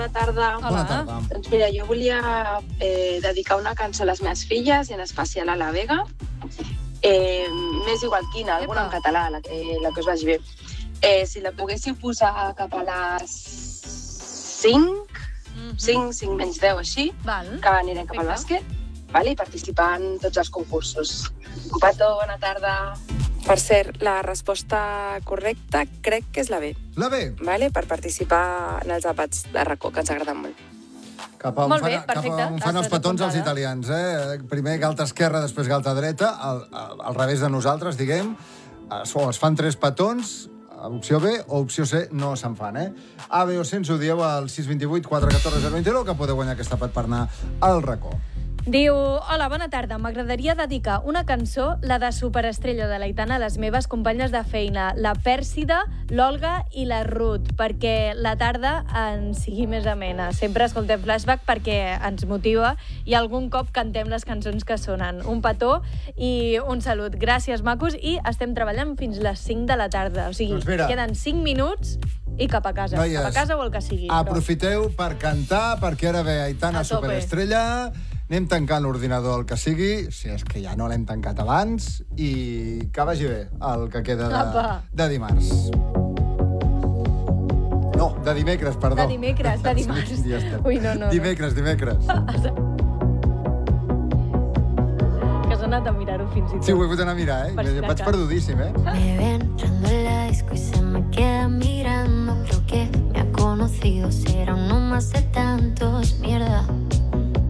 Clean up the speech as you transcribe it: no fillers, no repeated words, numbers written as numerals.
Bona tarda. Bona tarda. Doncs mira, jo volia dedicar una cançó a les meves filles, i en especial a la Vega. M'és igual quina, alguna en català, la que us vagi bé. Si la poguéssiu posar cap a les 5, 5 menys 10, així, que anirem cap al bàsquet, i participar en tots els concursos. Un petó, bona tarda. Per cert, la resposta correcta crec que és la B. La B. Per participar en els àpats de racó, que ens agraden molt. Cap a on fan els petons els italians, Primer galta esquerra, després galta dreta, al revés de nosaltres, diguem. Es fan 3 petons, opció B o opció C no se'n fan, A, B o C ens ho dieu al 628 414 029, que podeu guanyar aquest àpat per anar al racó. Diu, hola, bona tarda. M'agradaria dedicar una cançó, la de Superestrella de l'Aitana, a les meves companyes de feina, la Pèrsida, l'Olga i la Ruth, perquè la tarda ens sigui més amena. Sempre escoltem Flashback perquè ens motiva i algun cop cantem les cançons que sonen. Un petó i un salut. Gràcies, macos, i estem treballant fins les 5 de la tarda. O sigui, queden 5 minuts i cap a casa. Noies, cap a casa o el que sigui. Aprofiteu per cantar, perquè ara ve Aitana Superestrella. Anem tancant l'ordinador, el que sigui, si és que ja no l'hem tancat abans, i que vagi bé el que queda de dimarts. No, de dimecres, perdó. De dimecres, de dimarts. Ui, no. Dimecres. Que has anat a mirar-ho fins i tot. Sí, ho he hagut d'anar a mirar, Vaig perdudíssim, Me ven entrando en la disco y se me queda mirando. Creo que me ha conocido, será uno más de tantos, mierda.